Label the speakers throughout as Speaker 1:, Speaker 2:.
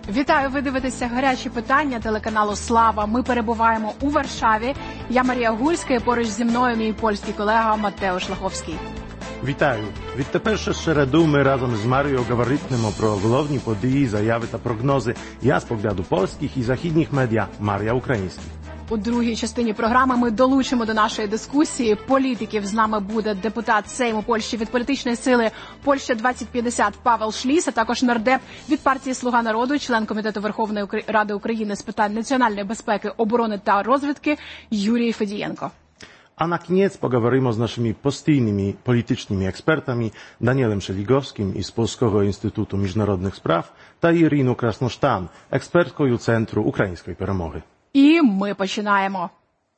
Speaker 1: Вітаю, ви дивитеся «Гарячі питання» телеканалу «Слава». Ми перебуваємо у Варшаві. Я Марія Гульська і поруч зі мною мій польський колега Матеуш Лаховський.
Speaker 2: Вітаю! Відтепер середу ми разом з Марією говоритимемо про головні події, заяви та прогнози. Я з погляду польських і західних медіа, Марія українських.
Speaker 1: У другій частині програми ми долучимо до нашої дискусії політиків. З нами буде депутат Сейму Польщі від політичної сили Польща-2050 Павел Шліс, а також нардеп від партії «Слуга народу», член Комітету Верховної Ради України з питань національної безпеки, оборони та розвідки Юрій Федієнко.
Speaker 2: A na koniec poговоримо z naszymi postійnymi politycznymi ekspertami Danielem Szeligowskim z Polskiego Instytutu Międzynarodnych Spraw та Ірину Красноштан, експерткою Центру української перемоги.
Speaker 1: І ми починаємо.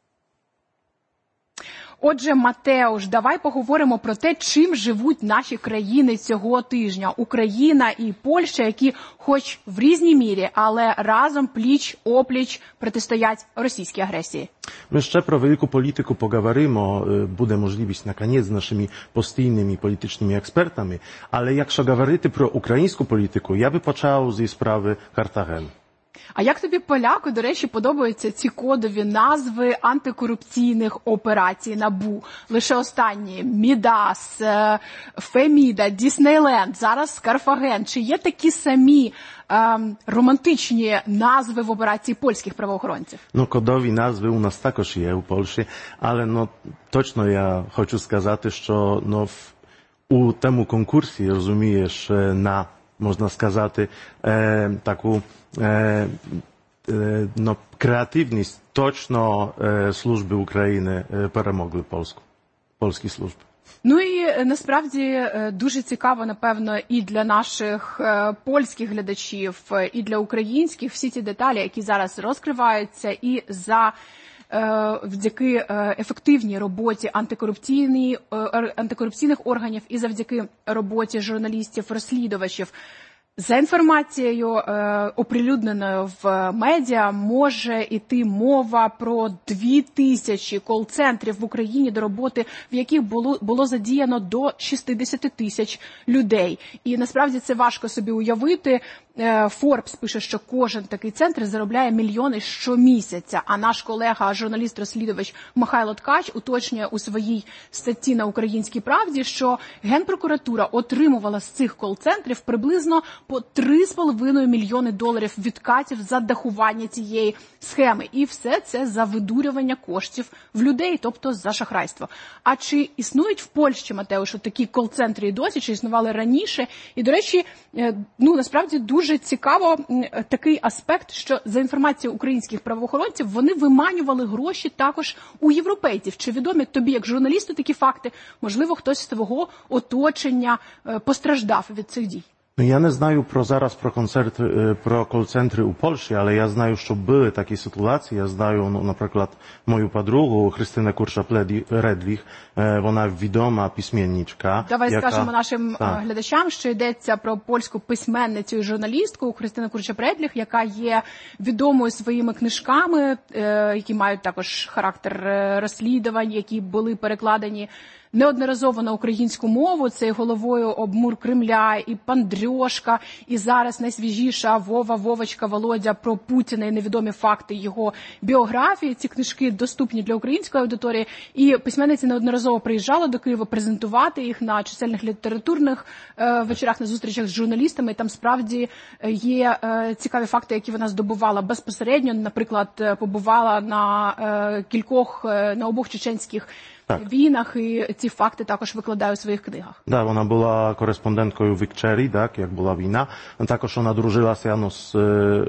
Speaker 1: Отже, Матеуш, давай поговоримо про те, чим живуть наші країни цього тижня. Україна і Польща, які хоч в різній мірі, але разом пліч-опліч протистоять російській агресії.
Speaker 2: Ми ще про велику політику поговоримо, буде можливість на кінець з нашими постійними політичними експертами, але якщо говорити про українську політику, я би почав зі справи Картаген.
Speaker 1: А як тобі, поляку, до речі, подобаються ці кодові назви антикорупційних операцій НАБУ? Лише останні – Мідас, Феміда, Діснейленд, зараз Карфаген. Чи є такі самі романтичні назви в операції польських правоохоронців?
Speaker 2: Ну, кодові назви у нас також є у Польщі, але точно я хочу сказати, що у тому конкурсі, розумієш, на, можна сказати, таку kreatywność точно служби України перемогли польські служби.
Speaker 1: Ну і насправді дуже цікаво, напевно, і для наших польських глядачів, і для українських всі ці деталі, які зараз розкриваються, і завдяки ефективній роботі антикорупційних органів, і завдяки роботі журналістів-розслідувачів. За інформацією, оприлюдненою в медіа, може йти мова про 2000 кол-центрів в Україні, до роботи в яких було задіяно до 60 тисяч людей. І насправді це важко собі уявити. Forbes пише, що кожен такий центр заробляє мільйони щомісяця. А наш колега, журналіст-розслідувач Михайло Ткач уточнює у своїй статті на «Українській правді», що Генпрокуратура отримувала з цих кол-центрів приблизно по 3,5 мільйони доларів відкатів за дахування цієї схеми. І все це за видурювання коштів в людей, тобто за шахрайство. А чи існують в Польщі, Матеушу, такі кол-центри і досі, чи існували раніше? І, до речі, насправді дуже цікаво такий аспект, що за інформацією українських правоохоронців, вони виманювали гроші також у європейців. Чи відомі тобі, як журналісту, такі факти? Можливо, хтось з твого оточення постраждав від цих дій?
Speaker 2: Ja nie знаю зараз про кол-центри у Польщі, але я знаю, що були такі ситуації. Я знаю, наприклад, мою подругу Христинę Kurczak-Redlich, вона відома письменничка.
Speaker 1: Давай скажемо нашим глядачам, що йдеться про польську письменницю і журналістку Христину Kurczak-Redlich, яка є відомою своїми книжками, які мають також характер розслідувань, які були перекладені неодноразово на українську мову. Це і «Головою об мур Кремля», і «Пандрьошка», і зараз найсвіжіша «Вовочка, Володя» про Путіна і невідомі факти його біографії. Ці книжки доступні для української аудиторії. І письменниця неодноразово приїжджала до Києва презентувати їх на чисельних літературних вечорах, на зустрічах з журналістами. І там справді є цікаві факти, які вона здобувала безпосередньо. Наприклад, побувала на обох чеченських війнах, і ці факти також викладає у своїх книгах.
Speaker 2: Так, вона була кореспонденткою Вікчері, як була війна. Також вона дружилася з